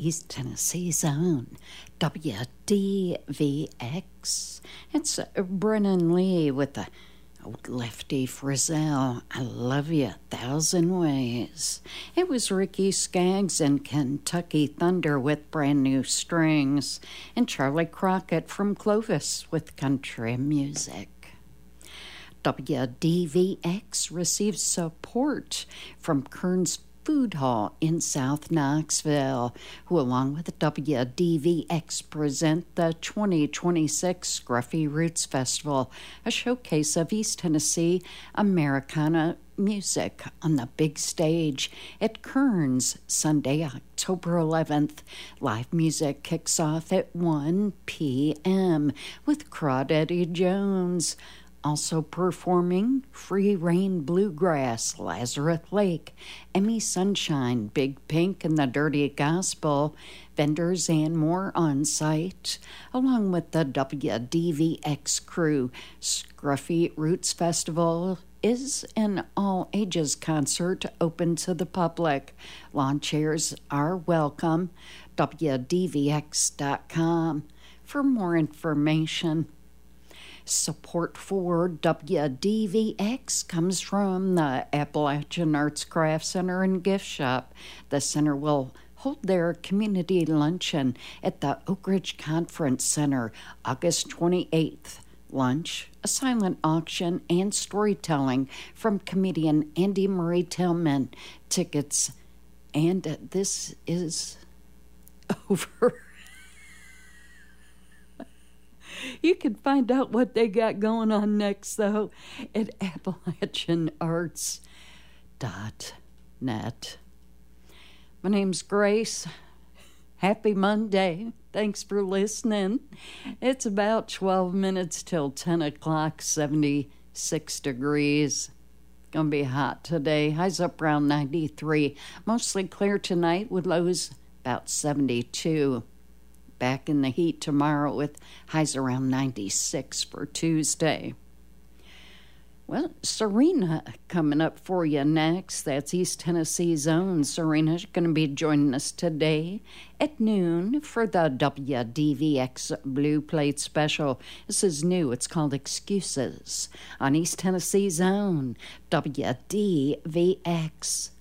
East Tennessee's own WDVX. It's Brennan Lee with the old Lefty Frizzell, I Love You 1,000 Ways. It was Ricky Skaggs and Kentucky Thunder with Brand New Strings, and Charlie Crockett from Clovis with Country Music. WDVX receives support from Kearns Food Hall in South Knoxville, who along with WDVX present the 2026 Scruffy Roots Festival, a showcase of East Tennessee Americana music on the big stage at Kearns Sunday, October 11th. Live music kicks off at 1 p.m. with Crawdaddy Jones. Also performing Free Reign Bluegrass, Lazarus Lake, Emmy Sunshine, Big Pink, and the Dirty Gospel, vendors and more on site, along with the WDVX crew. Scruffy Roots Festival is an all-ages concert open to the public. Lawn chairs are welcome. WDVX.com for more information. Support for WDVX comes from the Appalachian Arts Craft Center and Gift Shop. The center will hold their community luncheon at the Oak Ridge Conference Center August 28th. Lunch, a silent auction, and storytelling from comedian Andy Marie Tillman. Tickets, and this is over. You can find out what they got going on next, though, at AppalachianArts.net. My name's Grace. Happy Monday. Thanks for listening. It's about 12 minutes till 10 o'clock, 76 degrees. Gonna be hot today. Highs up around 93. Mostly clear tonight with lows about 72. Back in the heat tomorrow with highs around 96 for Tuesday. Well, Serena coming up for you next. That's East Tennessee's own. Serena's going to be joining us today at noon for the WDVX Blue Plate Special. This is new. It's called Excuses on East Tennessee's own WDVX.